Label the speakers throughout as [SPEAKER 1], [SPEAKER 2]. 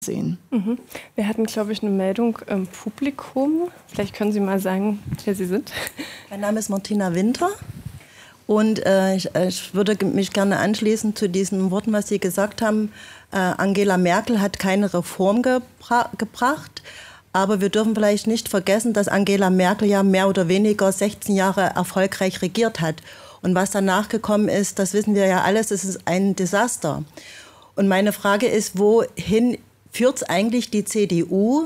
[SPEAKER 1] sehen.
[SPEAKER 2] Mhm. Wir hatten, glaube ich, eine Meldung im Publikum. Vielleicht können Sie mal sagen, wer Sie sind.
[SPEAKER 3] Mein Name ist Martina Winter und ich würde mich gerne anschließen zu diesen Worten, was Sie gesagt haben. Angela Merkel hat keine Reform gebracht, aber wir dürfen vielleicht nicht vergessen, dass Angela Merkel ja mehr oder weniger 16 Jahre erfolgreich regiert hat. Und was danach gekommen ist, das wissen wir ja alles, es ist ein Desaster. Und meine Frage ist, wohin führt es eigentlich die CDU?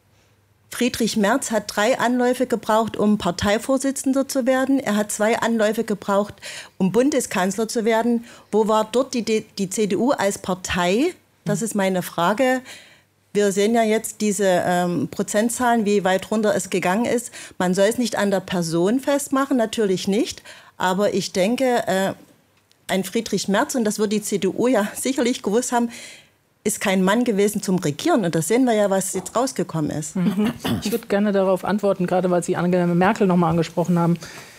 [SPEAKER 3] Friedrich Merz hat 3 Anläufe gebraucht, um Parteivorsitzender zu werden. Er hat 2 Anläufe gebraucht, um Bundeskanzler zu werden. Wo war dort die CDU als Partei? Das ist meine Frage. Wir sehen ja jetzt diese Prozentzahlen, wie weit runter es gegangen ist. Man soll es nicht an der Person festmachen, natürlich nicht. Aber ich denke, ein Friedrich Merz, und das wird die CDU ja sicherlich gewusst haben, ist kein Mann gewesen zum Regieren. Und das sehen wir ja, was jetzt rausgekommen ist.
[SPEAKER 4] Ich würde gerne darauf antworten, gerade weil Sie Angela Merkel noch mal angesprochen haben.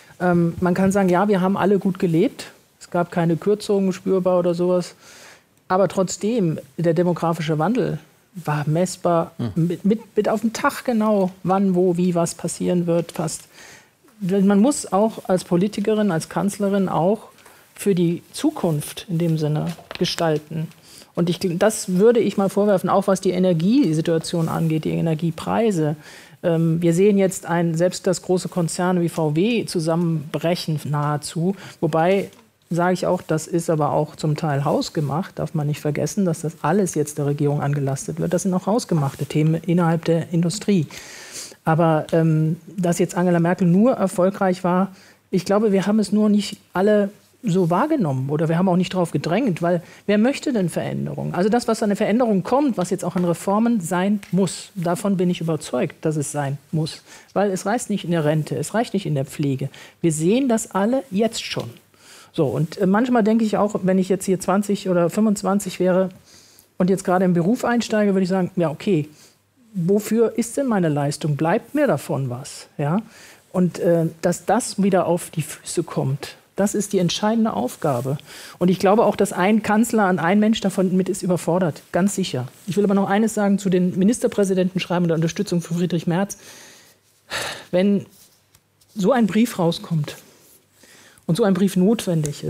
[SPEAKER 4] Man kann sagen, ja, wir haben alle gut gelebt. Es gab keine Kürzungen spürbar oder sowas. Aber trotzdem, der demografische Wandel war messbar, mit auf den Tag genau, wann, wo, wie, was passieren wird fast. Man muss auch als Politikerin, als Kanzlerin auch für die Zukunft in dem Sinne gestalten. Und das würde ich mal vorwerfen, auch was die Energiesituation angeht, die Energiepreise. Wir sehen jetzt selbst das große Konzerne wie VW zusammenbrechen nahezu. Wobei, sage ich auch, das ist aber auch zum Teil hausgemacht, darf man nicht vergessen, dass das alles jetzt der Regierung angelastet wird. Das sind auch hausgemachte Themen innerhalb der Industrie. Aber dass jetzt Angela Merkel nur erfolgreich war, ich glaube, wir haben es nur nicht alle so wahrgenommen oder wir haben auch nicht darauf gedrängt, weil wer möchte denn Veränderung? Also das, was an der Veränderung kommt, was jetzt auch an Reformen sein muss, davon bin ich überzeugt, dass es sein muss. Weil es reicht nicht in der Rente, es reicht nicht in der Pflege. Wir sehen das alle jetzt schon. So, und manchmal denke ich auch, wenn ich jetzt hier 20 oder 25 wäre und jetzt gerade im Beruf einsteige, würde ich sagen, ja okay, wofür ist denn meine Leistung? Bleibt mir davon was? Ja? Und dass das wieder auf die Füße kommt, das ist die entscheidende Aufgabe. Und ich glaube auch, dass ein Kanzler und ein Mensch davon mit ist überfordert. Ganz sicher. Ich will aber noch eines sagen zu den Ministerpräsidentenschreiben und der Unterstützung für Friedrich Merz. Wenn so ein Brief rauskommt und so ein Brief notwendig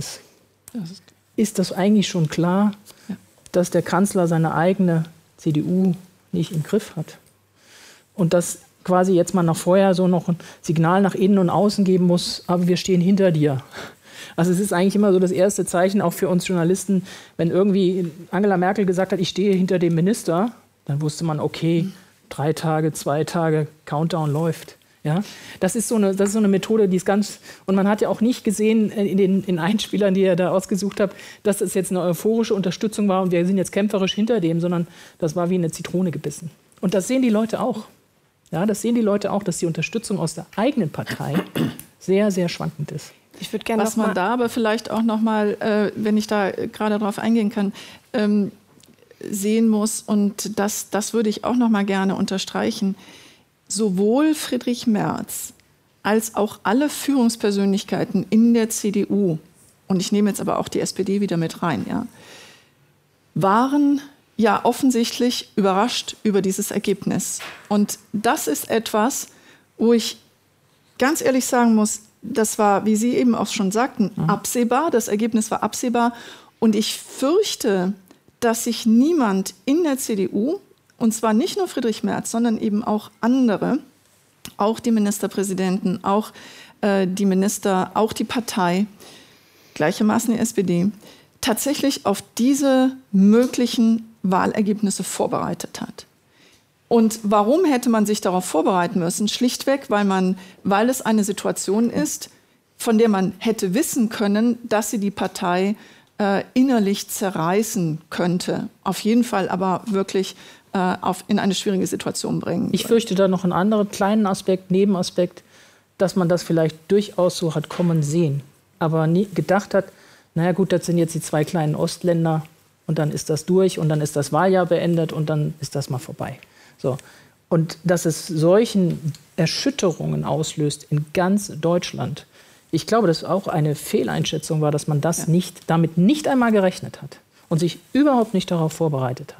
[SPEAKER 4] ist das eigentlich schon klar, dass der Kanzler seine eigene CDU nicht im Griff hat. Und dass quasi jetzt mal vorher so noch ein Signal nach innen und außen geben muss, aber wir stehen hinter dir. Also es ist eigentlich immer so das erste Zeichen auch für uns Journalisten, wenn irgendwie Angela Merkel gesagt hat, ich stehe hinter dem Minister, dann wusste man, okay, 3 Tage, 2 Tage, Countdown läuft. Ja? Das ist so eine Methode, die ist ganz, und man hat ja auch nicht gesehen in den Einspielern, die ihr da ausgesucht habt, dass es jetzt eine euphorische Unterstützung war und wir sind jetzt kämpferisch hinter dem, sondern das war wie eine Zitrone gebissen. Und das sehen die Leute auch. Ja, das sehen die Leute auch, dass die Unterstützung aus der eigenen Partei sehr, sehr schwankend ist.
[SPEAKER 2] Ich würde gerne
[SPEAKER 1] was man da aber vielleicht auch noch mal, wenn ich da gerade drauf eingehen kann, sehen muss, und das würde ich auch noch mal gerne unterstreichen, sowohl Friedrich Merz als auch alle Führungspersönlichkeiten in der CDU, und ich nehme jetzt aber auch die SPD wieder mit rein, ja, waren ja offensichtlich überrascht über dieses Ergebnis. Und das ist etwas, wo ich ganz ehrlich sagen muss, das war, wie Sie eben auch schon sagten, absehbar. Das Ergebnis war absehbar. Und ich fürchte, dass sich niemand in der CDU, und zwar nicht nur Friedrich Merz, sondern eben auch andere, auch die Ministerpräsidenten, auch die Minister, auch die Partei, gleichermaßen die SPD, tatsächlich auf diese möglichen Wahlergebnisse vorbereitet hat. Und warum hätte man sich darauf vorbereiten müssen? Schlichtweg, weil es eine Situation ist, von der man hätte wissen können, dass sie die Partei innerlich zerreißen könnte. Auf jeden Fall aber wirklich in eine schwierige Situation bringen.
[SPEAKER 4] Ich fürchte da noch einen anderen kleinen Aspekt, Nebenaspekt, dass man das vielleicht durchaus so hat kommen sehen, aber nie gedacht hat, naja gut, das sind jetzt die 2 kleinen Ostländer und dann ist das durch und dann ist das Wahljahr beendet und dann ist das mal vorbei. So. Und dass es solchen Erschütterungen auslöst in ganz Deutschland, ich glaube, dass auch eine Fehleinschätzung war, dass man damit nicht einmal gerechnet hat und sich überhaupt nicht darauf vorbereitet hat.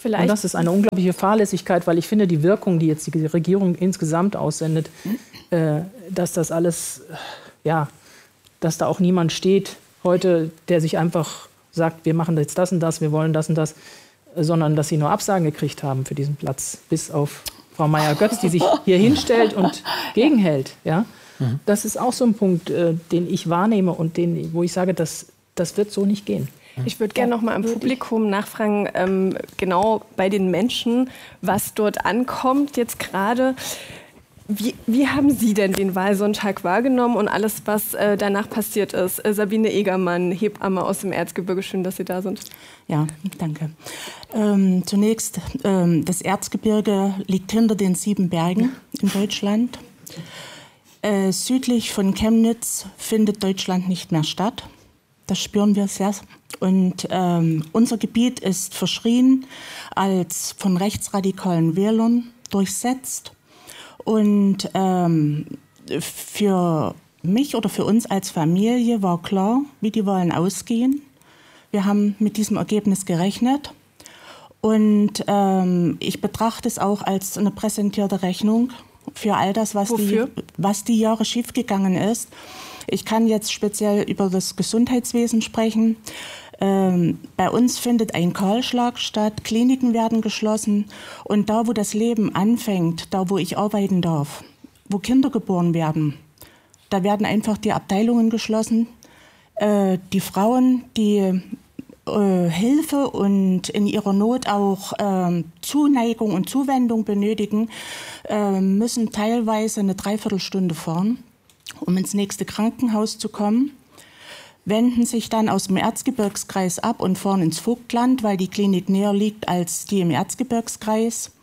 [SPEAKER 4] Und das ist eine unglaubliche Fahrlässigkeit, weil ich finde, die Wirkung, die jetzt die Regierung insgesamt aussendet, dass das alles, dass da auch niemand steht heute, der sich einfach sagt, wir machen jetzt das und das, wir wollen das und das, sondern dass sie nur Absagen gekriegt haben für diesen Platz, bis auf Frau Meier-Götz, die sich hier hinstellt und gegenhält. Ja? Das ist auch so ein Punkt, den ich wahrnehme und wo ich sage, das wird so nicht gehen.
[SPEAKER 2] Ich würde gerne noch mal im Publikum nachfragen, genau bei den Menschen, was dort ankommt jetzt gerade. Wie haben Sie denn den Wahlsonntag wahrgenommen und alles, was danach passiert ist? Sabine Egermann, Hebamme aus dem Erzgebirge, schön, dass Sie da sind.
[SPEAKER 5] Ja, danke. Zunächst, das Erzgebirge liegt hinter den 7 Bergen in Deutschland. Südlich von Chemnitz findet Deutschland nicht mehr statt. Das spüren wir sehr. Und unser Gebiet ist verschrien als von rechtsradikalen Wählern durchsetzt. Und für mich oder für uns als Familie war klar, wie die Wahlen ausgehen. Wir haben mit diesem Ergebnis gerechnet. Und ich betrachte es auch als eine präsentierte Rechnung für all das, was die Jahre schiefgegangen ist. Ich kann jetzt speziell über das Gesundheitswesen sprechen. Bei uns findet ein Kahlschlag statt, Kliniken werden geschlossen und da, wo das Leben anfängt, da, wo ich arbeiten darf, wo Kinder geboren werden, da werden einfach die Abteilungen geschlossen. Die Frauen, die Hilfe und in ihrer Not auch Zuneigung und Zuwendung benötigen, müssen teilweise eine Dreiviertelstunde fahren, um ins nächste Krankenhaus zu kommen. Wenden sich dann aus dem Erzgebirgskreis ab und fahren ins Vogtland, weil die Klinik näher liegt als die im Erzgebirgskreis.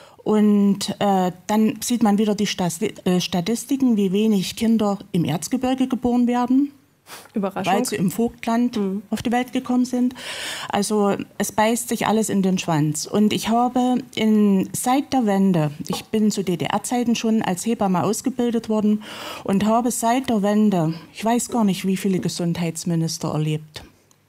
[SPEAKER 5] Und dann sieht man wieder die Statistiken, wie wenig Kinder im Erzgebirge geboren werden.
[SPEAKER 2] Überraschung.
[SPEAKER 5] Weil sie im Vogtland auf die Welt gekommen sind. Also es beißt sich alles in den Schwanz. Und ich habe seit der Wende, ich bin zu DDR-Zeiten schon als Hebamme ausgebildet worden und habe seit der Wende, ich weiß gar nicht, wie viele Gesundheitsminister erlebt.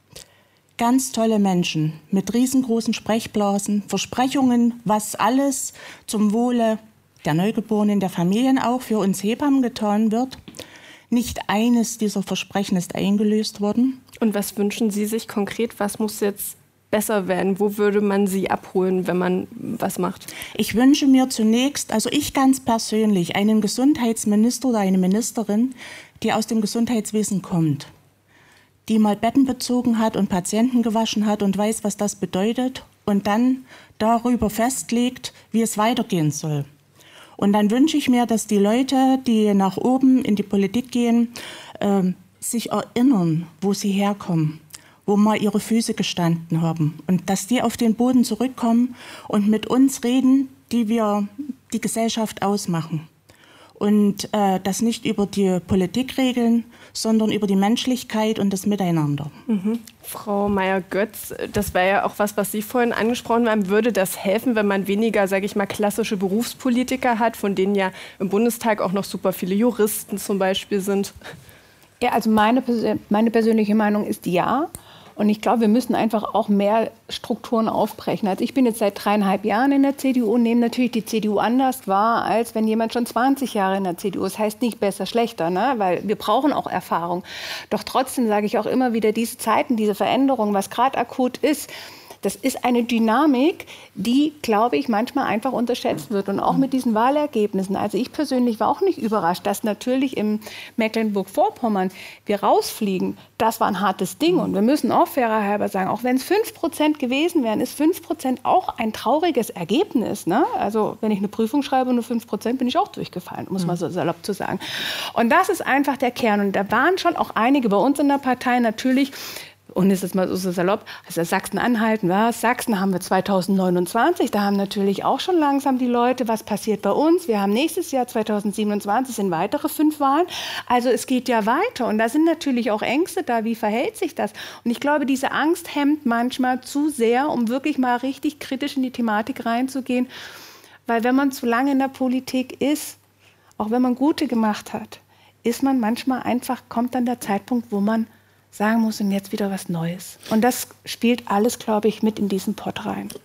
[SPEAKER 5] Ganz tolle Menschen mit riesengroßen Sprechblasen, Versprechungen, was alles zum Wohle der Neugeborenen, der Familien auch für uns Hebammen getan wird. Nicht eines dieser Versprechen ist eingelöst worden.
[SPEAKER 2] Und was wünschen Sie sich konkret? Was muss jetzt besser werden? Wo würde man Sie abholen, wenn man was macht?
[SPEAKER 5] Ich wünsche mir zunächst, also ich ganz persönlich, einen Gesundheitsminister oder eine Ministerin, die aus dem Gesundheitswesen kommt, die mal Betten bezogen hat und Patienten gewaschen hat und weiß, was das bedeutet und dann darüber festlegt, wie es weitergehen soll. Und dann wünsche ich mir, dass die Leute, die nach oben in die Politik gehen, sich erinnern, wo sie herkommen, wo mal ihre Füße gestanden haben. Und dass die auf den Boden zurückkommen und mit uns reden, die wir die Gesellschaft ausmachen. Und das nicht über die Politik regeln, sondern über die Menschlichkeit und das Miteinander.
[SPEAKER 2] Frau Meier-Götz, das war ja auch was Sie vorhin angesprochen haben. Würde das helfen, wenn man weniger, sage ich mal, klassische Berufspolitiker hat, von denen ja im Bundestag auch noch super viele Juristen zum Beispiel sind?
[SPEAKER 6] Ja, also meine persönliche Meinung ist ja. Und ich glaube, wir müssen einfach auch mehr Strukturen aufbrechen. Also ich bin jetzt seit 3,5 Jahren in der CDU und nehme natürlich die CDU anders wahr, als wenn jemand schon 20 Jahre in der CDU ist. Das heißt nicht besser, schlechter, ne? Weil wir brauchen auch Erfahrung. Doch trotzdem sage ich auch immer wieder, diese Zeiten, diese Veränderung, was gerade akut ist, das ist eine Dynamik, die, glaube ich, manchmal einfach unterschätzt wird. Und auch mit diesen Wahlergebnissen. Also ich persönlich war auch nicht überrascht, dass natürlich im Mecklenburg-Vorpommern wir rausfliegen. Das war ein hartes Ding. Und wir müssen auch fairer halber sagen, auch wenn es 5% gewesen wären, ist 5% auch ein trauriges Ergebnis. Ne? Also wenn ich eine Prüfung schreibe und nur 5%, bin ich auch durchgefallen, muss man so salopp zu sagen. Und das ist einfach der Kern. Und da waren schon auch einige bei uns in der Partei natürlich, und ist jetzt mal so salopp, also Sachsen-Anhalt, was? Sachsen haben wir 2029, da haben natürlich auch schon langsam die Leute, was passiert bei uns? Wir haben nächstes Jahr 2027 sind weitere 5 Wahlen. Also es geht ja weiter und da sind natürlich auch Ängste da, wie verhält sich das? Und ich glaube, diese Angst hemmt manchmal zu sehr, um wirklich mal richtig kritisch in die Thematik reinzugehen. Weil wenn man zu lange in der Politik ist, auch wenn man gute gemacht hat, ist man manchmal einfach, kommt dann der Zeitpunkt, wo man sagen muss, und jetzt wieder was Neues. Und das spielt alles, glaube ich, mit in diesen Pott rein.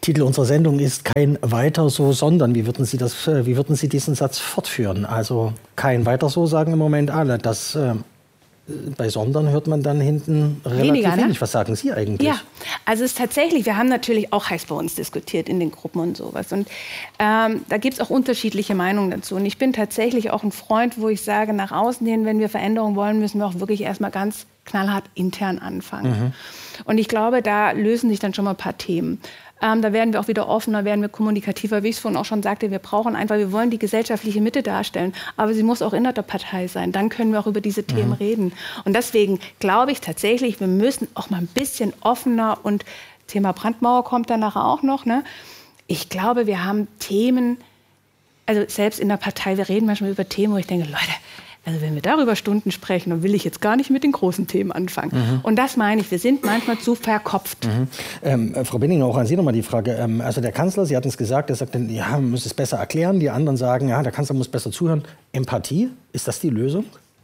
[SPEAKER 7] Titel unserer Sendung ist kein Weiter so, sondern wie würden Sie diesen Satz fortführen? Also kein Weiter so sagen im Moment alle. Das bei sondern hört man dann hinten relativ wenig. Was sagen Sie eigentlich?
[SPEAKER 6] Ja, also es ist tatsächlich, wir haben natürlich auch heiß bei uns diskutiert in den Gruppen und sowas. Und da gibt es auch unterschiedliche Meinungen dazu. Und ich bin tatsächlich auch ein Freund, wo ich sage, nach außen hin, wenn wir Veränderungen wollen, müssen wir auch wirklich erstmal ganz knallhart intern anfangen. Und ich glaube, da lösen sich dann schon mal ein paar Themen. Da werden wir auch wieder offener, werden wir kommunikativer, wie ich es vorhin auch schon sagte. Wir wollen die gesellschaftliche Mitte darstellen, aber sie muss auch innerhalb der Partei sein. Dann können wir auch über diese Themen reden. Und deswegen glaube ich tatsächlich, wir müssen auch mal ein bisschen offener, und Thema Brandmauer kommt dann nachher auch noch, ne? Ich glaube, wir haben Themen, also selbst in der Partei, wir reden manchmal über Themen, wo ich denke, Leute, also wenn wir darüber Stunden sprechen, dann will ich jetzt gar nicht mit den großen Themen anfangen. Und das meine ich, wir sind manchmal zu verkopft.
[SPEAKER 7] Frau Binninger, auch an Sie nochmal die Frage. Also der Kanzler, Sie hatten es gesagt, er sagte, ja, man muss es besser erklären. Die anderen sagen, ja, der Kanzler muss besser zuhören. Empathie, ist das die Lösung?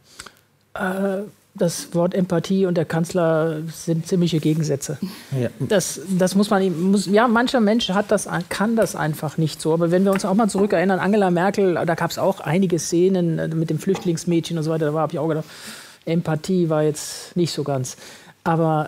[SPEAKER 4] Das Wort Empathie und der Kanzler sind ziemliche Gegensätze. Ja. Das muss man, ja, mancher Mensch kann das einfach nicht so. Aber wenn wir uns auch mal zurückerinnern, Angela Merkel, da gab es auch einige Szenen mit dem Flüchtlingsmädchen und so weiter. Da habe ich auch gedacht, Empathie war jetzt nicht so ganz. Aber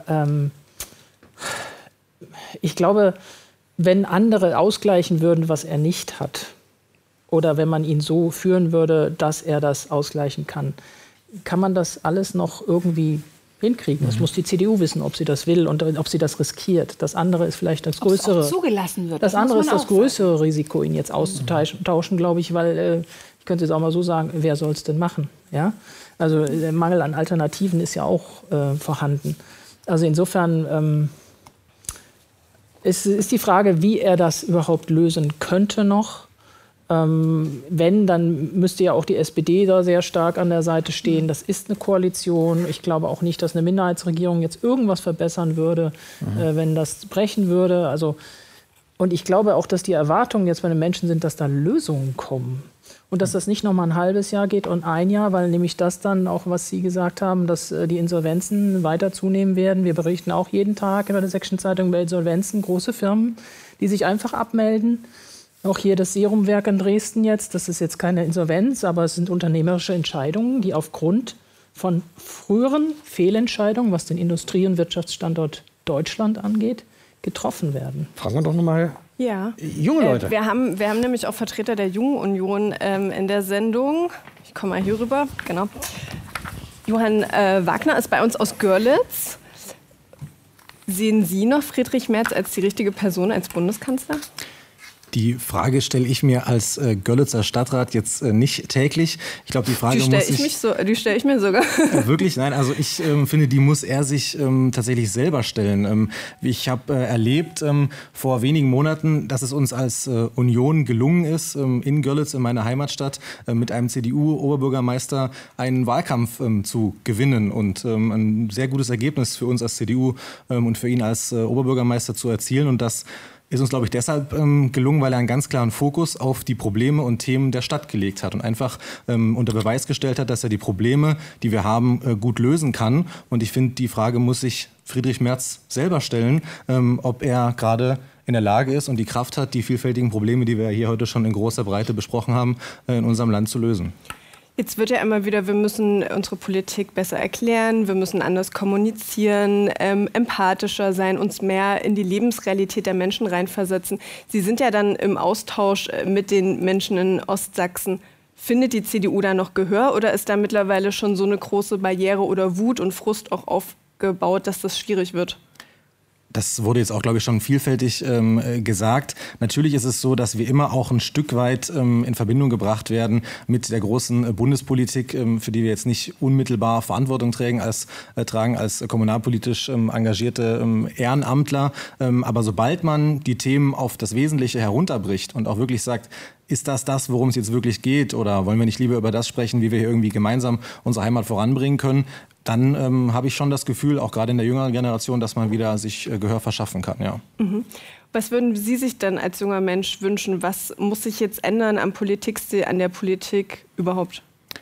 [SPEAKER 4] ich glaube, wenn andere ausgleichen würden, was er nicht hat, oder wenn man ihn so führen würde, dass er das ausgleichen kann man das alles noch irgendwie hinkriegen. Das muss die CDU wissen, ob sie das will und ob sie das riskiert. Das andere ist vielleicht das größere.
[SPEAKER 6] Ob es auch zugelassen wird.
[SPEAKER 4] Das andere ist das größere Risiko, ihn jetzt auszutauschen, glaube ich, weil ich könnte jetzt auch mal so sagen, wer soll es denn machen? Ja? Also der Mangel an Alternativen ist ja auch vorhanden. Also insofern ist die Frage, wie er das überhaupt lösen könnte noch. Wenn, dann müsste ja auch die SPD da sehr stark an der Seite stehen. Das ist eine Koalition. Ich glaube auch nicht, dass eine Minderheitsregierung jetzt irgendwas verbessern würde, wenn das brechen würde. Also, und ich glaube auch, dass die Erwartungen jetzt bei den Menschen sind, dass da Lösungen kommen. Und dass das nicht noch mal ein halbes Jahr geht und ein Jahr, weil nämlich das dann auch, was Sie gesagt haben, dass die Insolvenzen weiter zunehmen werden. Wir berichten auch jeden Tag in der Sächsischen Zeitung über Insolvenzen, große Firmen, die sich einfach abmelden. Auch hier das Serumwerk in Dresden jetzt, das ist jetzt keine Insolvenz, aber es sind unternehmerische Entscheidungen, die aufgrund von früheren Fehlentscheidungen, was den Industrie- und Wirtschaftsstandort Deutschland angeht, getroffen werden.
[SPEAKER 7] Fragen wir doch nochmal junge Leute.
[SPEAKER 2] Wir haben nämlich auch Vertreter der Jungen Union in der Sendung. Ich komme mal hier rüber, genau. Johann Wagner ist bei uns aus Görlitz. Sehen Sie noch Friedrich Merz als die richtige Person als Bundeskanzler?
[SPEAKER 8] Die Frage stelle ich mir als Görlitzer Stadtrat jetzt nicht täglich. Ich glaube, die Frage
[SPEAKER 2] die stelle ich mir sogar.
[SPEAKER 8] Wirklich? Nein, also ich finde, die muss er sich tatsächlich selber stellen. Ich habe erlebt vor wenigen Monaten, dass es uns als Union gelungen ist, in Görlitz, in meiner Heimatstadt, mit einem CDU-Oberbürgermeister einen Wahlkampf zu gewinnen und ein sehr gutes Ergebnis für uns als CDU und für ihn als Oberbürgermeister zu erzielen. Und das ist uns, glaube ich, deshalb gelungen, weil er einen ganz klaren Fokus auf die Probleme und Themen der Stadt gelegt hat und einfach unter Beweis gestellt hat, dass er die Probleme, die wir haben, gut lösen kann. Und ich finde, die Frage muss sich Friedrich Merz selber stellen, ob er gerade in der Lage ist und die Kraft hat, die vielfältigen Probleme, die wir hier heute schon in großer Breite besprochen haben, in unserem Land zu lösen.
[SPEAKER 2] Jetzt wird ja immer wieder, wir müssen unsere Politik besser erklären, wir müssen anders kommunizieren, empathischer sein, uns mehr in die Lebensrealität der Menschen reinversetzen. Sie sind ja dann im Austausch mit den Menschen in Ostsachsen. Findet die CDU da noch Gehör oder ist da mittlerweile schon so eine große Barriere oder Wut und Frust auch aufgebaut, dass das schwierig wird?
[SPEAKER 8] Das wurde jetzt auch, glaube ich, schon vielfältig gesagt. Natürlich ist es so, dass wir immer auch ein Stück weit in Verbindung gebracht werden mit der großen Bundespolitik, für die wir jetzt nicht unmittelbar Verantwortung tragen als kommunalpolitisch engagierte Ehrenamtler. Aber sobald man die Themen auf das Wesentliche herunterbricht und auch wirklich sagt, ist das, worum es jetzt wirklich geht? Oder wollen wir nicht lieber über das sprechen, wie wir hier irgendwie gemeinsam unsere Heimat voranbringen können? Dann habe ich schon das Gefühl, auch gerade in der jüngeren Generation, dass man wieder sich Gehör verschaffen kann. Ja.
[SPEAKER 2] Mhm. Was würden Sie sich denn als junger Mensch wünschen? Was muss sich jetzt ändern am Politikstil, an der Politik überhaupt?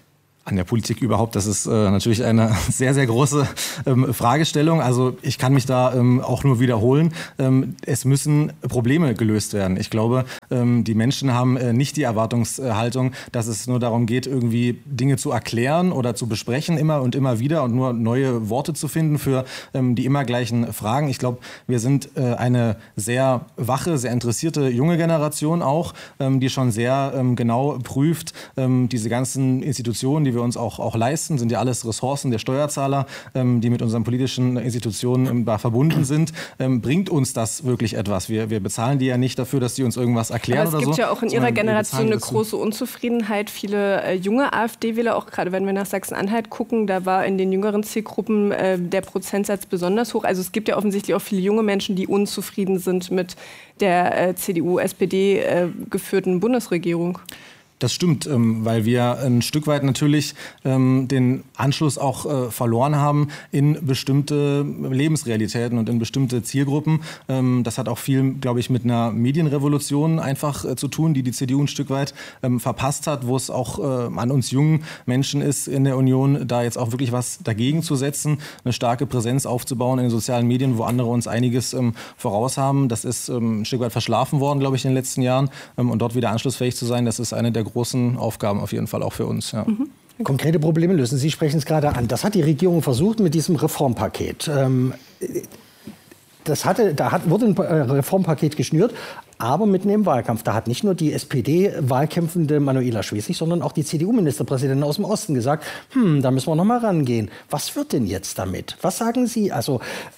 [SPEAKER 8] An der Politik überhaupt, das ist natürlich eine sehr, sehr große Fragestellung. Also ich kann mich da auch nur wiederholen. Es müssen Probleme gelöst werden. Ich glaube, die Menschen haben nicht die Erwartungshaltung, dass es nur darum geht, irgendwie Dinge zu erklären oder zu besprechen immer und immer wieder und nur neue Worte zu finden für die immer gleichen Fragen. Ich glaube, wir sind eine sehr wache, sehr interessierte junge Generation auch, die schon sehr genau prüft, diese ganzen Institutionen, die wir uns auch leisten, sind ja alles Ressourcen der Steuerzahler, die mit unseren politischen Institutionen verbunden sind. Bringt uns das wirklich etwas? Wir bezahlen die ja nicht dafür, dass die uns irgendwas erklären oder so.
[SPEAKER 2] Aber es gibt ja auch in Ihrer Generation eine große Unzufriedenheit. Viele junge AfD-Wähler, auch gerade wenn wir nach Sachsen-Anhalt gucken, da war in den jüngeren Zielgruppen der Prozentsatz besonders hoch. Also es gibt ja offensichtlich auch viele junge Menschen, die unzufrieden sind mit der CDU-SPD geführten Bundesregierung.
[SPEAKER 8] Das stimmt, weil wir ein Stück weit natürlich den Anschluss auch verloren haben in bestimmte Lebensrealitäten und in bestimmte Zielgruppen. Das hat auch viel, glaube ich, mit einer Medienrevolution einfach zu tun, die CDU ein Stück weit verpasst hat, wo es auch an uns jungen Menschen ist in der Union, da jetzt auch wirklich was dagegen zu setzen, eine starke Präsenz aufzubauen in den sozialen Medien, wo andere uns einiges voraus haben. Das ist ein Stück weit verschlafen worden, glaube ich, in den letzten Jahren. Und dort wieder anschlussfähig zu sein, das ist eine der großen Aufgaben auf jeden Fall auch für uns. Ja.
[SPEAKER 7] Konkrete Probleme lösen. Sie sprechen es gerade an. Das hat die Regierung versucht mit diesem Reformpaket. Da wurde ein Reformpaket geschnürt, aber mitten im Wahlkampf. Da hat nicht nur die SPD-Wahlkämpfende Manuela Schwesig, sondern auch die CDU-Ministerpräsidentin aus dem Osten gesagt, da müssen wir noch mal rangehen. Was wird denn jetzt damit? Was sagen Sie? Also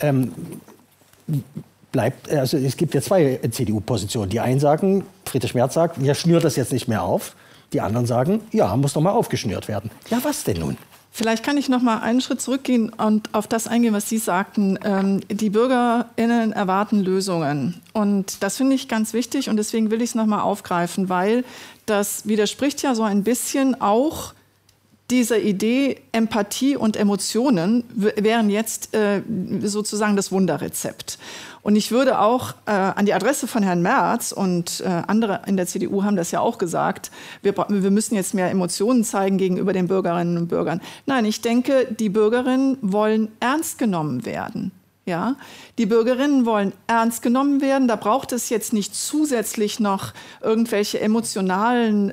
[SPEAKER 7] es gibt ja zwei CDU-Positionen. Die einen sagen, Friedrich Merz sagt, wir schnürt das jetzt nicht mehr auf. Die anderen sagen, ja, muss noch mal aufgeschnürt werden. Ja, was denn nun?
[SPEAKER 1] Vielleicht kann ich noch mal einen Schritt zurückgehen und auf das eingehen, was Sie sagten. Die BürgerInnen erwarten Lösungen. Und das finde ich ganz wichtig und deswegen will ich es noch mal aufgreifen, weil das widerspricht ja so ein bisschen auch dieser Idee, Empathie und Emotionen wären jetzt sozusagen das Wunderrezept. Und ich würde auch an die Adresse von Herrn Merz und andere in der CDU haben das ja auch gesagt, wir müssen jetzt mehr Emotionen zeigen gegenüber den Bürgerinnen und Bürgern. Nein, ich denke, die Bürgerinnen wollen ernst genommen werden. Ja, die Bürgerinnen wollen ernst genommen werden. Da braucht es jetzt nicht zusätzlich noch irgendwelche emotionalen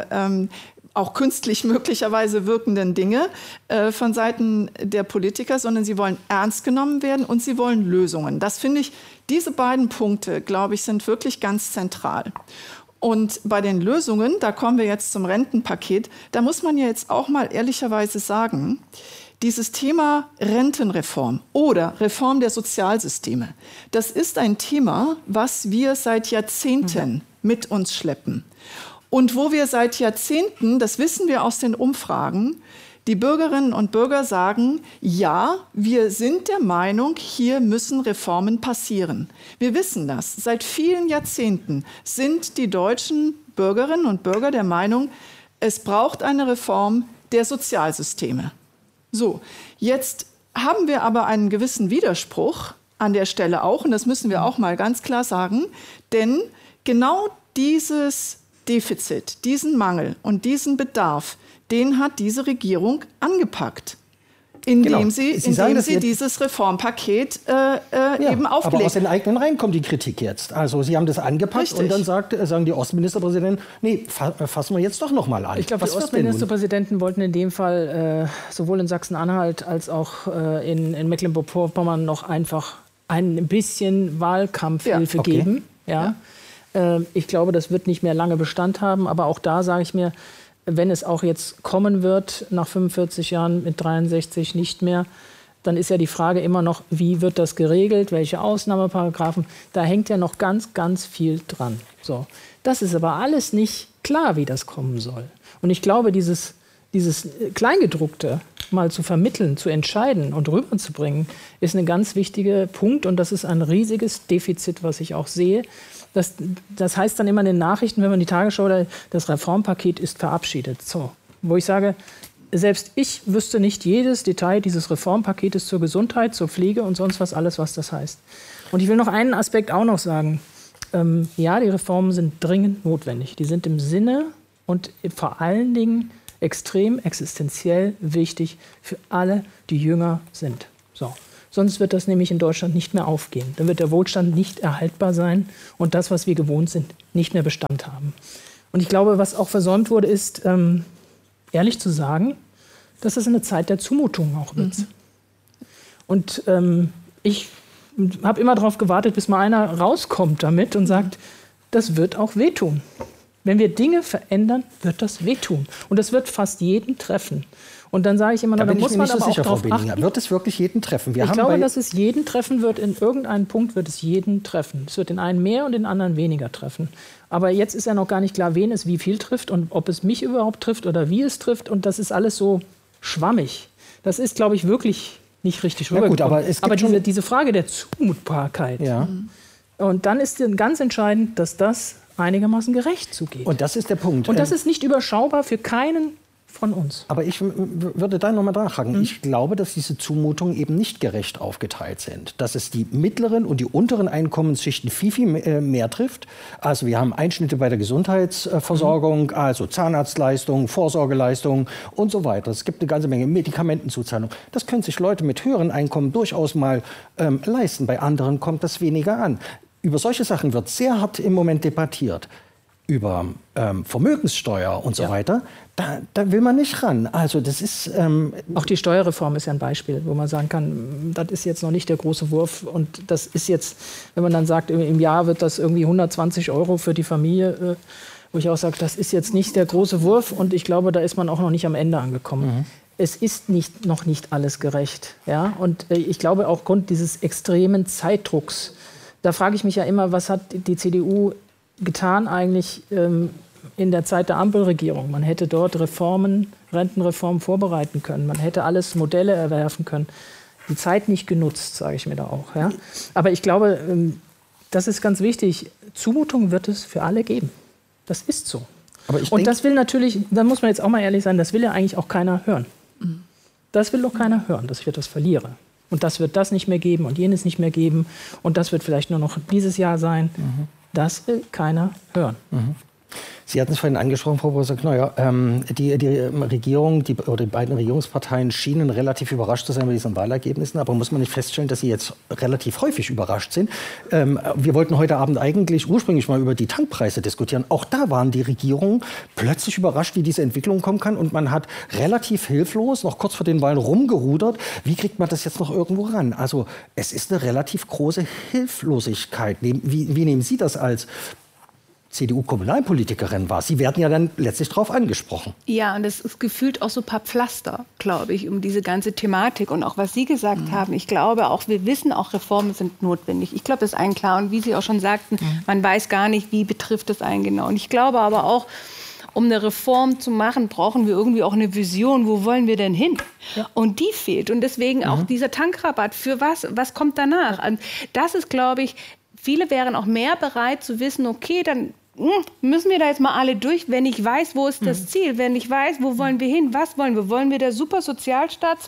[SPEAKER 1] auch künstlich möglicherweise wirkenden Dinge von Seiten der Politiker, sondern sie wollen ernst genommen werden und sie wollen Lösungen. Das finde ich, diese beiden Punkte, glaube ich, sind wirklich ganz zentral. Und bei den Lösungen, da kommen wir jetzt zum Rentenpaket, da muss man ja jetzt auch mal ehrlicherweise sagen, dieses Thema Rentenreform oder Reform der Sozialsysteme, das ist ein Thema, was wir seit Jahrzehnten mit uns schleppen. Und wo wir seit Jahrzehnten, das wissen wir aus den Umfragen, die Bürgerinnen und Bürger sagen, ja, wir sind der Meinung, hier müssen Reformen passieren. Wir wissen das. Seit vielen Jahrzehnten sind die deutschen Bürgerinnen und Bürger der Meinung, es braucht eine Reform der Sozialsysteme. So, jetzt haben wir aber einen gewissen Widerspruch an der Stelle auch, und das müssen wir auch mal ganz klar sagen, denn genau dieses Defizit, diesen Mangel und diesen Bedarf, den hat diese Regierung angepackt, indem sie dieses Reformpaket eben aufgelegt.
[SPEAKER 7] Aber aus den eigenen Reihen kommt die Kritik jetzt. Also Sie haben das angepackt. Richtig. Und dann sagen die Ostministerpräsidenten, nee, fassen wir jetzt doch noch mal an.
[SPEAKER 4] Ich glaube, die Ostministerpräsidenten wollten in dem Fall sowohl in Sachsen-Anhalt als auch in Mecklenburg-Vorpommern noch einfach ein bisschen Wahlkampfhilfe geben. Ja. Ich glaube, das wird nicht mehr lange Bestand haben. Aber auch da sage ich mir, wenn es auch jetzt kommen wird, nach 45 Jahren mit 63 nicht mehr, dann ist ja die Frage immer noch, wie wird das geregelt, welche Ausnahmeparagraphen. Da hängt ja noch ganz, ganz viel dran. So. Das ist aber alles nicht klar, wie das kommen soll. Und ich glaube, dieses Kleingedruckte mal zu vermitteln, zu entscheiden und rüberzubringen, ist ein ganz wichtiger Punkt. Und das ist ein riesiges Defizit, was ich auch sehe. Das heißt dann immer in den Nachrichten, wenn man die Tagesschau oder das Reformpaket ist verabschiedet. So, wo ich sage, selbst ich wüsste nicht jedes Detail dieses Reformpaketes zur Gesundheit, zur Pflege und sonst was, alles, was das heißt. Und ich will noch einen Aspekt auch noch sagen. Ja, die Reformen sind dringend notwendig. Die sind im Sinne und vor allen Dingen extrem existenziell wichtig für alle, die jünger sind. So. Sonst wird das nämlich in Deutschland nicht mehr aufgehen. Dann wird der Wohlstand nicht erhaltbar sein und das, was wir gewohnt sind, nicht mehr Bestand haben. Und ich glaube, was auch versäumt wurde, ist, ehrlich zu sagen, dass es eine Zeit der Zumutung auch wird. Und ich habe immer darauf gewartet, bis mal einer rauskommt damit und sagt, das wird auch wehtun. Wenn wir Dinge verändern, wird das wehtun. Und das wird fast jeden treffen. Und dann sage ich immer, da muss man aber auch darauf achten.
[SPEAKER 7] Wird es wirklich jeden treffen?
[SPEAKER 4] Ich glaube, dass es jeden treffen wird. In irgendeinem Punkt wird es jeden treffen. Es wird den einen mehr und den anderen weniger treffen. Aber jetzt ist ja noch gar nicht klar, wen es wie viel trifft und ob es mich überhaupt trifft oder wie es trifft. Und das ist alles so schwammig. Das ist, glaube ich, wirklich nicht richtig rübergekommen. Aber diese Frage der Zumutbarkeit. Ja. Und dann ist ganz entscheidend, dass das einigermaßen gerecht zugeht.
[SPEAKER 7] Und das ist der Punkt.
[SPEAKER 4] Und das ist nicht überschaubar für keinen von uns.
[SPEAKER 7] Aber ich würde da nochmal nachhaken. Ich glaube, dass diese Zumutungen eben nicht gerecht aufgeteilt sind. Dass es die mittleren und die unteren Einkommensschichten viel mehr trifft. Also wir haben Einschnitte bei der Gesundheitsversorgung, also Zahnarztleistungen, Vorsorgeleistungen und so weiter. Es gibt eine ganze Menge Medikamentenzuzahlung. Das können sich Leute mit höheren Einkommen durchaus mal leisten. Bei anderen kommt das weniger an. Über solche Sachen wird sehr hart im Moment debattiert. Über Vermögenssteuer und so weiter, da will man nicht ran. Also das ist
[SPEAKER 4] auch die Steuerreform ist ja ein Beispiel, wo man sagen kann, das ist jetzt noch nicht der große Wurf. Und das ist jetzt, wenn man dann sagt, im Jahr wird das irgendwie 120 € für die Familie, wo ich auch sage, das ist jetzt nicht der große Wurf. Und ich glaube, da ist man auch noch nicht am Ende angekommen. Es ist noch nicht alles gerecht. Ja? Und ich glaube, auch aufgrund dieses extremen Zeitdrucks, da frage ich mich ja immer, was hat die CDU getan eigentlich in der Zeit der Ampelregierung? Man hätte dort Rentenreformen vorbereiten können. Man hätte alles Modelle erwerfen können. Die Zeit nicht genutzt, sage ich mir da auch. Ja? Aber ich glaube, das ist ganz wichtig. Zumutung wird es für alle geben. Das ist so. Und das will natürlich, da muss man jetzt auch mal ehrlich sein, das will ja eigentlich auch keiner hören. Das will doch keiner hören, dass ich etwas verliere. Und das wird das nicht mehr geben und jenes nicht mehr geben. Und das wird vielleicht nur noch dieses Jahr sein. Das will keiner hören.
[SPEAKER 7] Sie hatten es vorhin angesprochen, Frau Professor Kneuer. Die Regierung, die beiden Regierungsparteien schienen relativ überrascht zu sein bei diesen Wahlergebnissen. Aber muss man nicht feststellen, dass sie jetzt relativ häufig überrascht sind? Wir wollten heute Abend eigentlich ursprünglich mal über die Tankpreise diskutieren. Auch da waren die Regierungen plötzlich überrascht, wie diese Entwicklung kommen kann. Und man hat relativ hilflos, noch kurz vor den Wahlen, rumgerudert. Wie kriegt man das jetzt noch irgendwo ran? Also es ist eine relativ große Hilflosigkeit. Wie nehmen Sie das als CDU-Kommunalpolitikerin war? Sie werden ja dann letztlich darauf angesprochen.
[SPEAKER 6] Ja, und es ist gefühlt auch so ein paar Pflaster, glaube ich, um diese ganze Thematik. Und auch was Sie gesagt haben, ich glaube auch, wir wissen auch, Reformen sind notwendig. Ich glaube, das ist allen klar. Und wie Sie auch schon sagten, man weiß gar nicht, wie betrifft es einen genau. Und ich glaube aber auch, um eine Reform zu machen, brauchen wir irgendwie auch eine Vision. Wo wollen wir denn hin? Ja. Und die fehlt. Und deswegen auch dieser Tankrabatt. Für was? Was kommt danach? Und das ist, glaube ich, viele wären auch mehr bereit zu wissen, okay, dann müssen wir da jetzt mal alle durch, wenn ich weiß, wo ist das Ziel, wenn ich weiß, wo wollen wir hin, was wollen wir? Wollen wir der Supersozialstaat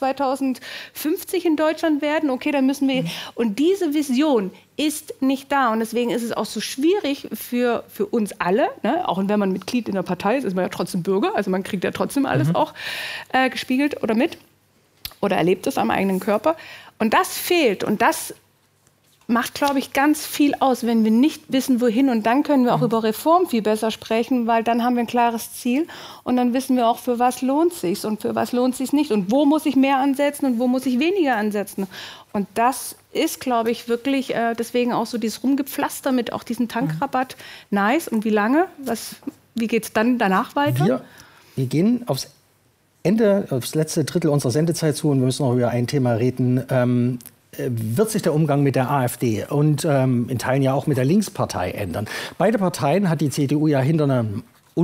[SPEAKER 6] 2050 in Deutschland werden? Okay, dann müssen wir... Und diese Vision ist nicht da. Und deswegen ist es auch so schwierig für uns alle, ne? Auch wenn man Mitglied in der Partei ist, ist man ja trotzdem Bürger, also man kriegt ja trotzdem alles auch gespiegelt oder mit oder erlebt es am eigenen Körper. Und das fehlt und das macht, glaube ich, ganz viel aus, wenn wir nicht wissen, wohin. Und dann können wir auch über Reform viel besser sprechen, weil dann haben wir ein klares Ziel. Und dann wissen wir auch, für was lohnt es sich und für was lohnt es sich nicht. Und wo muss ich mehr ansetzen und wo muss ich weniger ansetzen. Und das ist, glaube ich, wirklich deswegen auch so dieses Rumgepflaster mit auch diesem Tankrabatt. Nice. Und wie lange? Wie geht es dann danach weiter?
[SPEAKER 7] Wir gehen aufs Ende, aufs letzte Drittel unserer Sendezeit zu. Und wir müssen noch über ein Thema reden. Wird sich der Umgang mit der AfD und in Teilen ja auch mit der Linkspartei ändern? Beide Parteien hat die CDU ja hinter einem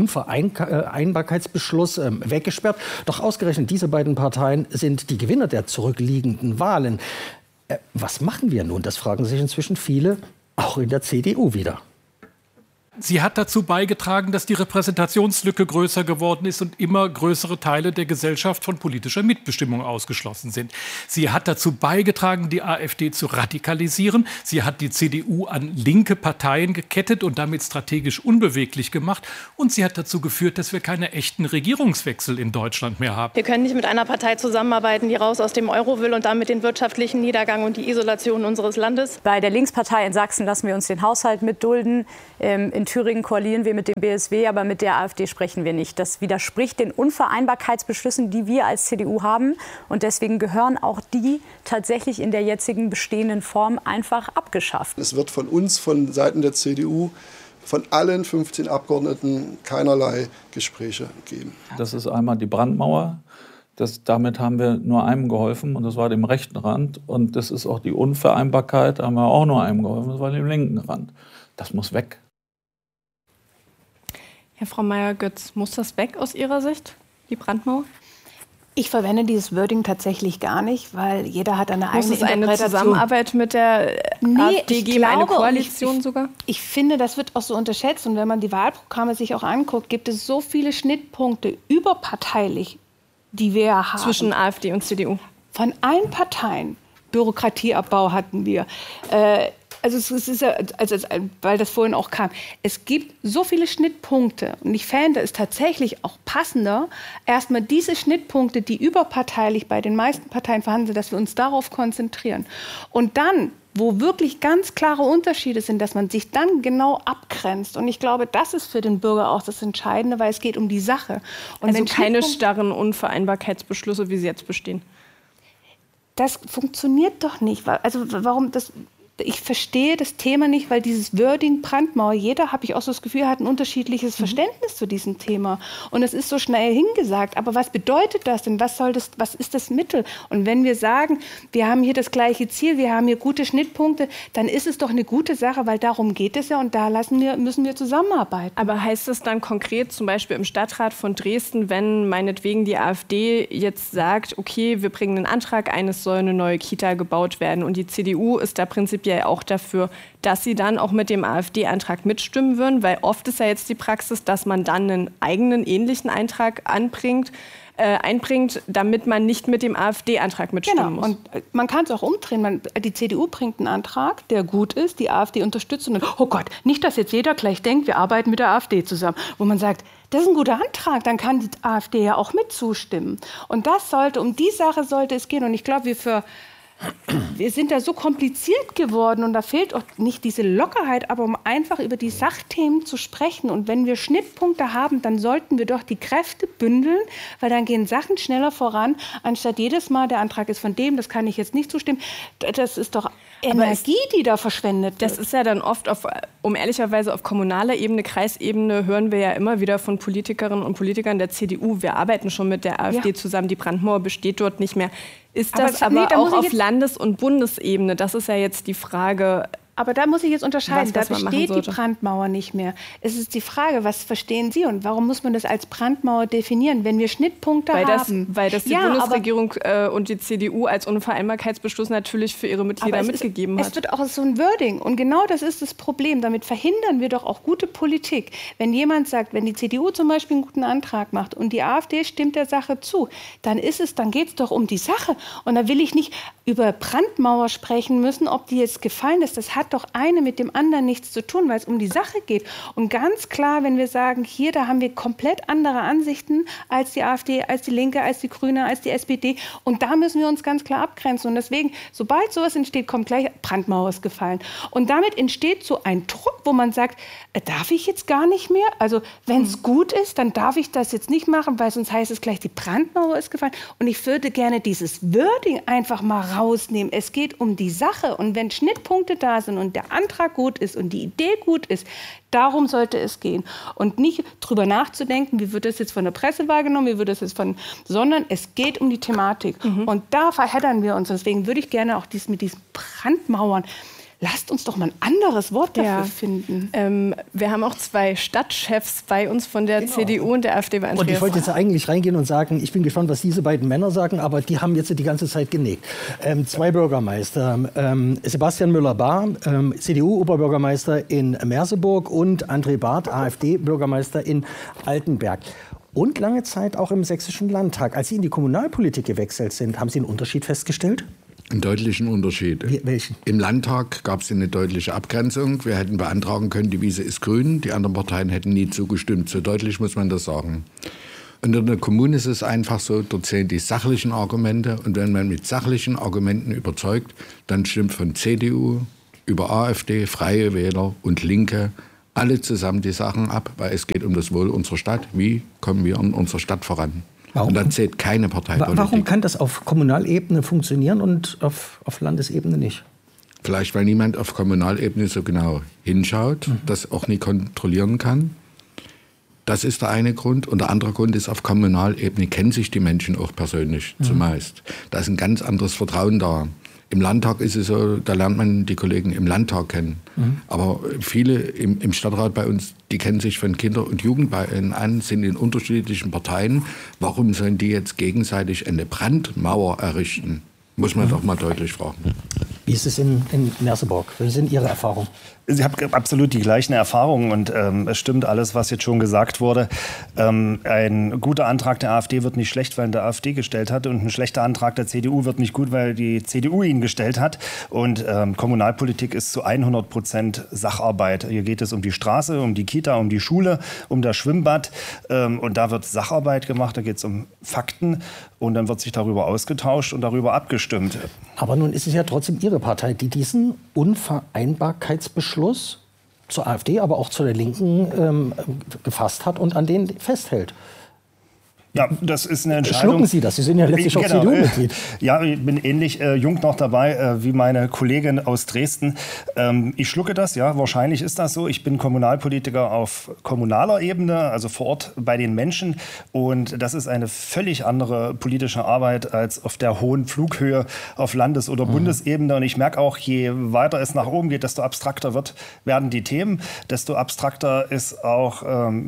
[SPEAKER 7] Unvereinbarkeitsbeschluss weggesperrt. Doch ausgerechnet diese beiden Parteien sind die Gewinner der zurückliegenden Wahlen. Was machen wir nun? Das fragen sich inzwischen viele, auch in der CDU wieder.
[SPEAKER 9] Sie hat dazu beigetragen, dass die Repräsentationslücke größer geworden ist und immer größere Teile der Gesellschaft von politischer Mitbestimmung ausgeschlossen sind. Sie hat dazu beigetragen, die AfD zu radikalisieren. Sie hat die CDU an linke Parteien gekettet und damit strategisch unbeweglich gemacht. Und sie hat dazu geführt, dass wir keine echten Regierungswechsel in Deutschland mehr haben.
[SPEAKER 10] Wir können nicht mit einer Partei zusammenarbeiten, die raus aus dem Euro will und damit den wirtschaftlichen Niedergang und die Isolation unseres Landes.
[SPEAKER 11] Bei der Linkspartei in Sachsen lassen wir uns den Haushalt mitdulden. In Thüringen koalieren wir mit dem BSW, aber mit der AfD sprechen wir nicht. Das widerspricht den Unvereinbarkeitsbeschlüssen, die wir als CDU haben. Und deswegen gehören auch die tatsächlich in der jetzigen bestehenden Form einfach abgeschafft.
[SPEAKER 12] Es wird von uns, von Seiten der CDU, von allen 15 Abgeordneten keinerlei Gespräche geben.
[SPEAKER 13] Das ist einmal die Brandmauer. Damit haben wir nur einem geholfen, und das war dem rechten Rand. Und das ist auch die Unvereinbarkeit, da haben wir auch nur einem geholfen, das war dem linken Rand. Das muss weg.
[SPEAKER 2] Ja, Frau Meier-Götz, muss das weg aus Ihrer Sicht, die Brandmauer?
[SPEAKER 6] Ich verwende dieses Wording tatsächlich gar nicht, weil jeder hat eine eigene Interpretation.
[SPEAKER 2] Muss es eine Zusammenarbeit mit der AfD geben, eine Koalition sogar?
[SPEAKER 6] Ich finde, das wird auch so unterschätzt. Und wenn man die Wahlprogramme sich auch anguckt, gibt es so viele Schnittpunkte überparteilich, die wir haben.
[SPEAKER 2] Zwischen AfD und CDU?
[SPEAKER 6] Von allen Parteien. Bürokratieabbau hatten wir. Also es ist ja, weil das vorhin auch kam, es gibt so viele Schnittpunkte und ich fände es tatsächlich auch passender, erstmal diese Schnittpunkte, die überparteilich bei den meisten Parteien vorhanden sind, dass wir uns darauf konzentrieren. Und dann, wo wirklich ganz klare Unterschiede sind, dass man sich dann genau abgrenzt. Und ich glaube, das ist für den Bürger auch das Entscheidende, weil es geht um die Sache. Und
[SPEAKER 2] also keine starren Unvereinbarkeitsbeschlüsse, wie sie jetzt bestehen.
[SPEAKER 6] Das funktioniert doch nicht. Also warum das... Ich verstehe das Thema nicht, weil dieses Wording Brandmauer, jeder, habe ich auch so das Gefühl, hat ein unterschiedliches Verständnis zu diesem Thema. Und es ist so schnell hingesagt. Aber was bedeutet das denn? Was ist das Mittel? Und wenn wir sagen, wir haben hier das gleiche Ziel, wir haben hier gute Schnittpunkte, dann ist es doch eine gute Sache, weil darum geht es ja und da müssen wir zusammenarbeiten.
[SPEAKER 2] Aber heißt es dann konkret, zum Beispiel im Stadtrat von Dresden, wenn meinetwegen die AfD jetzt sagt, okay, wir bringen einen Antrag ein, es soll eine neue Kita gebaut werden und die CDU ist da prinzipiell auch dafür, dass sie dann auch mit dem AfD-Antrag mitstimmen würden, weil oft ist ja jetzt die Praxis, dass man dann einen eigenen ähnlichen Eintrag einbringt, damit man nicht mit dem AfD-Antrag mitstimmen muss.
[SPEAKER 6] Und man kann es auch umdrehen. Die CDU bringt einen Antrag, der gut ist, die AfD unterstützt und oh Gott, nicht, dass jetzt jeder gleich denkt, wir arbeiten mit der AfD zusammen. Wo man sagt, das ist ein guter Antrag, dann kann die AfD ja auch mit zustimmen. Und um die Sache sollte es gehen. Und ich glaube, wir sind da so kompliziert geworden und da fehlt auch nicht diese Lockerheit, aber um einfach über die Sachthemen zu sprechen. Und wenn wir Schnittpunkte haben, dann sollten wir doch die Kräfte bündeln, weil dann gehen Sachen schneller voran, anstatt jedes Mal, der Antrag ist von dem, das kann ich jetzt nicht zustimmen. Das ist doch Energie, die da verschwendet wird.
[SPEAKER 2] Das ist ja dann oft, ehrlicherweise auf kommunaler Ebene, Kreisebene, hören wir ja immer wieder von Politikerinnen und Politikern der CDU, wir arbeiten schon mit der AfD zusammen, die Brandmauer besteht dort nicht mehr. Ist das aber auch auf Landes- und Bundesebene? Das ist ja jetzt die Frage.
[SPEAKER 6] Aber da muss ich jetzt unterscheiden, da besteht die Brandmauer nicht mehr. Es ist die Frage, was verstehen Sie und warum muss man das als Brandmauer definieren, wenn wir Schnittpunkte haben?
[SPEAKER 2] Weil das die Bundesregierung und die CDU als Unvereinbarkeitsbeschluss natürlich für ihre Mitglieder mitgegeben hat.
[SPEAKER 6] Es wird auch so ein Wording und genau das ist das Problem. Damit verhindern wir doch auch gute Politik. Wenn jemand sagt, wenn die CDU zum Beispiel einen guten Antrag macht und die AfD stimmt der Sache zu, dann geht es doch um die Sache. Und da will ich nicht über Brandmauer sprechen müssen, ob die jetzt gefallen ist. Das hat doch eine mit dem anderen nichts zu tun, weil es um die Sache geht. Und ganz klar, wenn wir sagen, da haben wir komplett andere Ansichten als die AfD, als die Linke, als die Grüne, als die SPD. Und da müssen wir uns ganz klar abgrenzen. Und deswegen, sobald sowas entsteht, kommt gleich Brandmauer ist gefallen. Und damit entsteht so ein Druck, wo man sagt, darf ich jetzt gar nicht mehr? Also wenn es gut ist, dann darf ich das jetzt nicht machen, weil sonst heißt es gleich, die Brandmauer ist gefallen. Und ich würde gerne dieses Wording einfach mal rausnehmen. Es geht um die Sache. Und wenn Schnittpunkte da sind und der Antrag gut ist und die Idee gut ist, darum sollte es gehen. Und nicht drüber nachzudenken, wie wird das jetzt von der Presse wahrgenommen, sondern es geht um die Thematik. Und da verheddern wir uns. Deswegen würde ich gerne auch mit diesen Brandmauern, lasst uns doch mal ein anderes Wort dafür finden.
[SPEAKER 2] Wir haben auch 2 Stadtchefs bei uns von der CDU und der AfD bei
[SPEAKER 7] Und ich wollte jetzt eigentlich reingehen und sagen, ich bin gespannt, was diese beiden Männer sagen, aber die haben jetzt die ganze Zeit genickt. 2 Bürgermeister, Sebastian Müller-Bahr, CDU-Oberbürgermeister in Merseburg und André Barth, AfD-Bürgermeister in Altenberg. Und lange Zeit auch im Sächsischen Landtag. Als Sie in die Kommunalpolitik gewechselt sind, haben Sie einen Unterschied festgestellt?
[SPEAKER 14] Einen deutlichen Unterschied.
[SPEAKER 7] Welchen?
[SPEAKER 14] Im Landtag gab es eine deutliche Abgrenzung. Wir hätten beantragen können, die Wiese ist grün. Die anderen Parteien hätten nie zugestimmt. So deutlich muss man das sagen. Und in der Kommune ist es einfach so, dort zählen die sachlichen Argumente. Und wenn man mit sachlichen Argumenten überzeugt, dann stimmt von CDU über AfD, Freie Wähler und Linke alle zusammen die Sachen ab, weil es geht um das Wohl unserer Stadt. Wie kommen wir in unserer Stadt voran? Und dann zählt keine Parteipolitik.
[SPEAKER 7] Warum kann das auf Kommunalebene funktionieren und auf Landesebene nicht?
[SPEAKER 14] Vielleicht, weil niemand auf Kommunalebene so genau hinschaut, das auch nie kontrollieren kann. Das ist der eine Grund. Und der andere Grund ist, auf Kommunalebene kennen sich die Menschen auch persönlich zumeist. Da ist ein ganz anderes Vertrauen da. Im Landtag ist es so, da lernt man die Kollegen im Landtag kennen. Aber viele im Stadtrat bei uns, die kennen sich von Kinder- und Jugendbeinen an, sind in unterschiedlichen Parteien. Warum sollen die jetzt gegenseitig eine Brandmauer errichten? Muss man doch mal deutlich fragen.
[SPEAKER 7] Wie ist es in Merseburg? Was sind Ihre Erfahrungen?
[SPEAKER 15] Ich habe absolut die gleichen Erfahrungen und es stimmt alles, was jetzt schon gesagt wurde. Ein guter Antrag der AfD wird nicht schlecht, weil ihn der AfD gestellt hat, und ein schlechter Antrag der CDU wird nicht gut, weil die CDU ihn gestellt hat. Und Kommunalpolitik ist zu 100% Sacharbeit. Hier geht es um die Straße, um die Kita, um die Schule, um das Schwimmbad, und da wird Sacharbeit gemacht, da geht es um Fakten und dann wird sich darüber ausgetauscht und darüber abgestimmt.
[SPEAKER 7] Aber nun ist es ja trotzdem Ihre Partei, die diesen Unvereinbarkeitsbeschluss zur AfD, aber auch zu der Linken gefasst hat und an denen festhält.
[SPEAKER 15] Ja, das ist eine Entscheidung.
[SPEAKER 7] Schlucken Sie das? Sie sind ja letztlich auch CDU-Mitglied.
[SPEAKER 15] Ja, ich bin ähnlich jung noch dabei wie meine Kollegin aus Dresden. Ich schlucke das, ja, wahrscheinlich ist das so. Ich bin Kommunalpolitiker auf kommunaler Ebene, also vor Ort bei den Menschen. Und das ist eine völlig andere politische Arbeit als auf der hohen Flughöhe auf Landes- oder Bundesebene. Und ich merke auch, je weiter es nach oben geht, desto abstrakter werden die Themen. Desto abstrakter ist auch,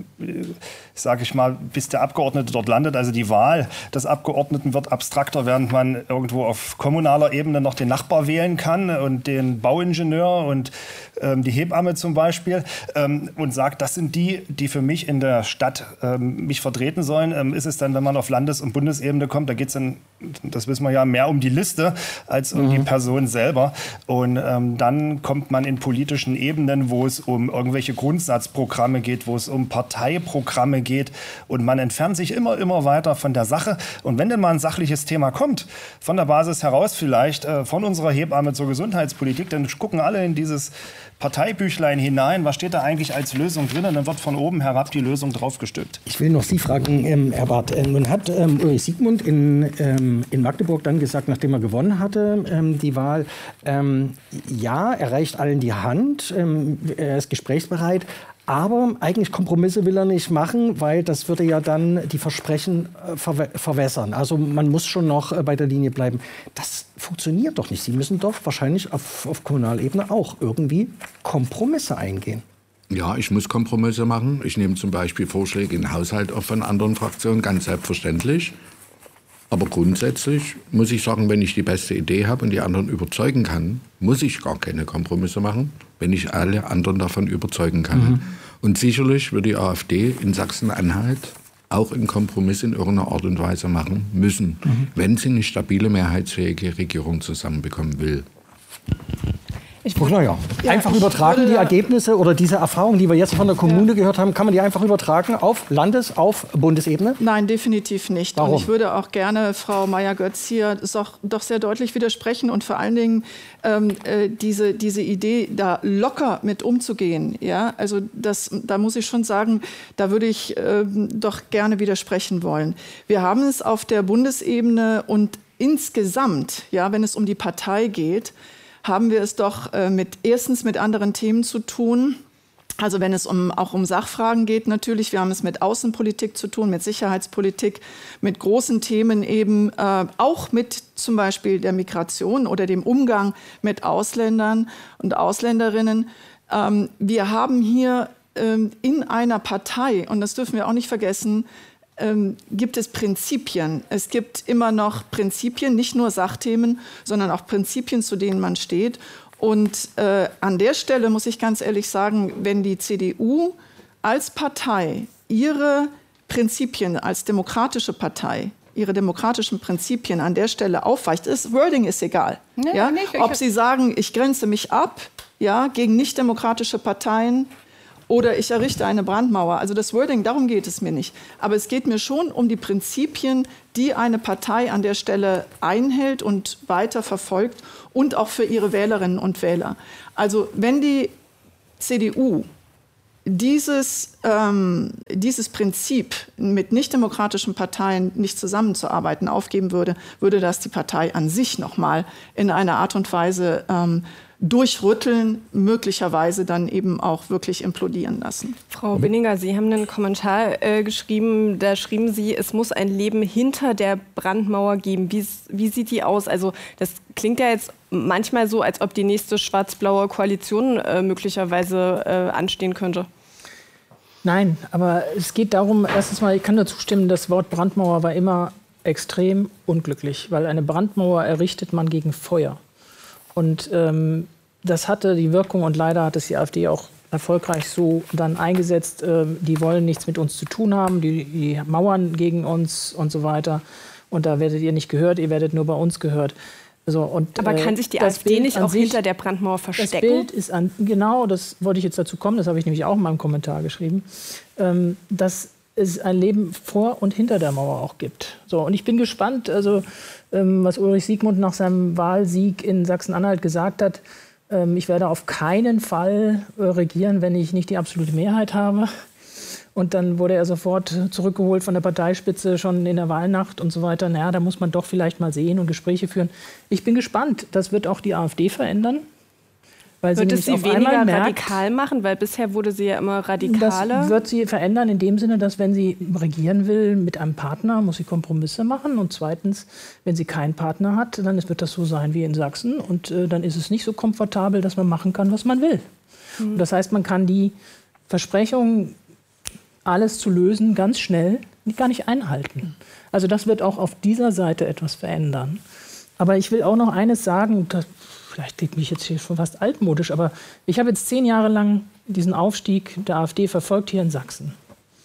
[SPEAKER 15] sage ich mal, bis der Abgeordnete dort landet. Also die Wahl des Abgeordneten wird abstrakter, während man irgendwo auf kommunaler Ebene noch den Nachbar wählen kann und den Bauingenieur und die Hebamme zum Beispiel, und sagt, das sind die für mich in der Stadt mich vertreten sollen. Ist es dann, wenn man auf Landes- und Bundesebene kommt, da geht es dann, das wissen wir ja, mehr um die Liste als um die Person selber. Und dann kommt man in politischen Ebenen, wo es um irgendwelche Grundsatzprogramme geht, wo es um Parteiprogramme geht, und man entfernt sich immer weiter von der Sache. Und wenn denn mal ein sachliches Thema kommt, von der Basis heraus vielleicht, von unserer Hebamme zur Gesundheitspolitik, dann gucken alle in dieses Parteibüchlein hinein, was steht da eigentlich als Lösung drin, und dann wird von oben herab die Lösung draufgestülpt.
[SPEAKER 7] Ich will noch Sie fragen, Herr Barth, nun hat Ulrich Siegmund in Magdeburg dann gesagt, nachdem er gewonnen hatte, die Wahl, ja, er reicht allen die Hand, er ist gesprächsbereit, aber eigentlich Kompromisse will er nicht machen, weil das würde ja dann die Versprechen verwässern. Also man muss schon noch bei der Linie bleiben. Das funktioniert doch nicht. Sie müssen doch wahrscheinlich auf Kommunalebene auch irgendwie Kompromisse eingehen.
[SPEAKER 14] Ja, ich muss Kompromisse machen. Ich nehme zum Beispiel Vorschläge in den Haushalt auch von anderen Fraktionen, ganz selbstverständlich. Aber grundsätzlich muss ich sagen, wenn ich die beste Idee habe und die anderen überzeugen kann, muss ich gar keine Kompromisse machen, wenn ich alle anderen davon überzeugen kann. Und sicherlich wird die AfD in Sachsen-Anhalt auch einen Kompromiss in irgendeiner Art und Weise machen müssen, wenn sie eine stabile, mehrheitsfähige Regierung zusammenbekommen will.
[SPEAKER 7] Einfach übertragen die Ergebnisse oder diese Erfahrungen, die wir jetzt von der Kommune gehört haben, kann man die einfach übertragen auf auf Bundesebene?
[SPEAKER 1] Nein, definitiv nicht.
[SPEAKER 7] Warum?
[SPEAKER 1] Und ich würde auch gerne Frau Meier-Götz hier doch sehr deutlich widersprechen und vor allen Dingen diese Idee, da locker mit umzugehen. Ja? Also da muss ich schon sagen, da würde ich doch gerne widersprechen wollen. Wir haben es auf der Bundesebene und insgesamt, ja, wenn es um die Partei geht, haben wir es doch erstens mit anderen Themen zu tun, Also wenn es auch um Sachfragen geht natürlich, wir haben es mit Außenpolitik zu tun, mit Sicherheitspolitik, mit großen Themen eben, auch mit zum Beispiel der Migration oder dem Umgang mit Ausländern und Ausländerinnen. Wir haben hier in einer Partei, und das dürfen wir auch nicht vergessen, gibt es Prinzipien. Es gibt immer noch Prinzipien, nicht nur Sachthemen, sondern auch Prinzipien, zu denen man steht. Und an der Stelle muss ich ganz ehrlich sagen, wenn die CDU als Partei ihre Prinzipien, als demokratische Partei, ihre demokratischen Prinzipien an der Stelle aufweicht, Wording ist egal. Nee, ja? Ob sie sagen, ich grenze mich ab, ja, gegen nicht-demokratische Parteien, oder ich errichte eine Brandmauer. Also das Wording, darum geht es mir nicht. Aber es geht mir schon um die Prinzipien, die eine Partei an der Stelle einhält und weiter verfolgt und auch für ihre Wählerinnen und Wähler. Also wenn die CDU dieses Prinzip, mit nichtdemokratischen Parteien nicht zusammenzuarbeiten, aufgeben würde, würde das die Partei an sich noch mal in einer Art und Weise durchrütteln, möglicherweise dann eben auch wirklich implodieren lassen.
[SPEAKER 2] Frau Binninger, Sie haben einen Kommentar geschrieben, da schrieben Sie, es muss ein Leben hinter der Brandmauer geben. Wie sieht die aus? Also das klingt ja jetzt manchmal so, als ob die nächste schwarz-blaue Koalition möglicherweise anstehen könnte.
[SPEAKER 4] Nein, aber es geht darum, erstens mal, ich kann dazu stimmen, das Wort Brandmauer war immer extrem unglücklich, weil eine Brandmauer errichtet man gegen Feuer. Und das hatte die Wirkung, und leider hat es die AfD auch erfolgreich so dann eingesetzt. Die wollen nichts mit uns zu tun haben, die mauern gegen uns und so weiter. Und da werdet ihr nicht gehört, ihr werdet nur bei uns gehört. So, und,
[SPEAKER 2] aber kann sich die AfD nicht auch hinter der Brandmauer verstecken?
[SPEAKER 4] Das Bild ist genau, das wollte ich jetzt dazu kommen, das habe ich nämlich auch in meinem Kommentar geschrieben, dass es ein Leben vor und hinter der Mauer auch gibt. So, und ich bin gespannt, also was Ulrich Siegmund nach seinem Wahlsieg in Sachsen-Anhalt gesagt hat, ich werde auf keinen Fall regieren, wenn ich nicht die absolute Mehrheit habe. Und dann wurde er sofort zurückgeholt von der Parteispitze schon in der Wahlnacht und so weiter. Naja, da muss man doch vielleicht mal sehen und Gespräche führen. Ich bin gespannt, das wird auch die AfD verändern. Weil
[SPEAKER 2] wird es sie weniger
[SPEAKER 4] merkt,
[SPEAKER 2] radikal machen? Weil bisher wurde sie ja immer radikaler.
[SPEAKER 4] Das wird sie verändern in dem Sinne, dass wenn sie regieren will mit einem Partner, muss sie Kompromisse machen. Und zweitens, wenn sie keinen Partner hat, dann wird das so sein wie in Sachsen. Und dann ist es nicht so komfortabel, dass man machen kann, was man will. Und das heißt, man kann die Versprechungen, alles zu lösen, ganz schnell gar nicht einhalten. Also das wird auch auf dieser Seite etwas verändern. Aber ich will auch noch eines sagen, vielleicht klingt mich jetzt hier schon fast altmodisch, aber ich habe jetzt 10 Jahre lang diesen Aufstieg der AfD verfolgt hier in Sachsen.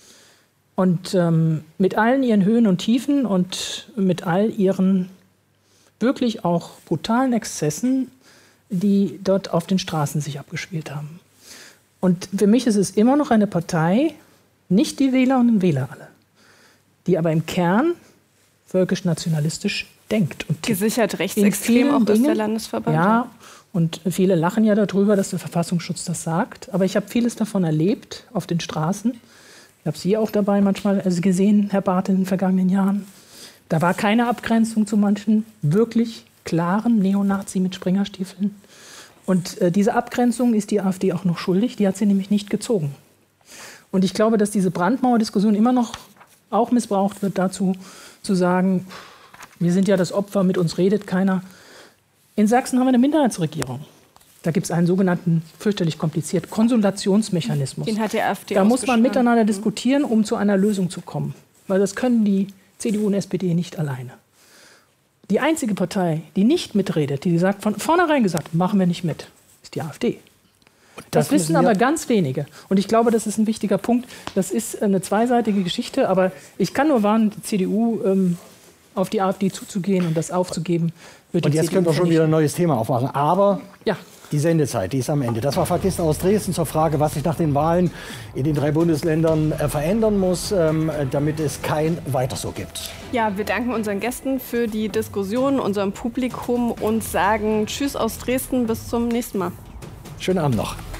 [SPEAKER 4] Und mit allen ihren Höhen und Tiefen und mit all ihren wirklich auch brutalen Exzessen, die dort auf den Straßen sich abgespielt haben. Und für mich ist es immer noch eine Partei, nicht die Wählerinnen und Wähler alle, die aber im Kern völkisch-nationalistisch denkt. Und
[SPEAKER 2] gesichert rechtsextrem auch ist der Landesverband.
[SPEAKER 4] Ja, und viele lachen ja darüber, dass der Verfassungsschutz das sagt. Aber ich habe vieles davon erlebt auf den Straßen. Ich habe Sie auch dabei manchmal gesehen, Herr Barth, in den vergangenen Jahren. Da war keine Abgrenzung zu manchen wirklich klaren Neonazi mit Springerstiefeln. Und diese Abgrenzung ist die AfD auch noch schuldig. Die hat sie nämlich nicht gezogen. Und ich glaube, dass diese Brandmauer-Diskussion immer noch auch missbraucht wird, dazu zu sagen, wir sind ja das Opfer, mit uns redet keiner. In Sachsen haben wir eine Minderheitsregierung. Da gibt es einen sogenannten, fürchterlich kompliziert, Konsultationsmechanismus.
[SPEAKER 2] Den hat die AfD
[SPEAKER 4] da muss man miteinander diskutieren, um zu einer Lösung zu kommen. Weil das können die CDU und SPD nicht alleine. Die einzige Partei, die nicht mitredet, die sagt von vornherein gesagt, machen wir nicht mit, ist die AfD. Das wissen aber ganz wenige. Und ich glaube, das ist ein wichtiger Punkt. Das ist eine zweiseitige Geschichte. Aber ich kann nur warnen, die CDU auf die AfD zuzugehen und das aufzugeben.
[SPEAKER 7] Und jetzt können wir schon wieder ein neues Thema aufmachen. Aber
[SPEAKER 4] ja,
[SPEAKER 7] die Sendezeit, die ist am Ende. Das war Vergessen aus Dresden zur Frage, was sich nach den Wahlen in den 3 Bundesländern verändern muss, damit es kein Weiter so gibt.
[SPEAKER 2] Ja, wir danken unseren Gästen für die Diskussion, unserem Publikum und sagen Tschüss aus Dresden, bis zum nächsten Mal.
[SPEAKER 7] Schönen Abend noch.